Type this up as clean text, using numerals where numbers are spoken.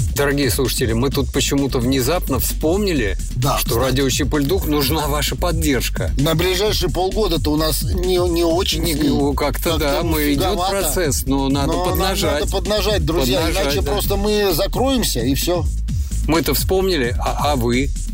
Дорогие слушатели, мы тут почему-то внезапно вспомнили, что радио «Чип и Дух» нужна ваша поддержка. На ближайшие полгода-то у нас не очень... Как-то идет процесс, но надо поднажать. Надо поднажать, друзья, иначе просто мы закроемся, и все. Мы-то вспомнили, а вы?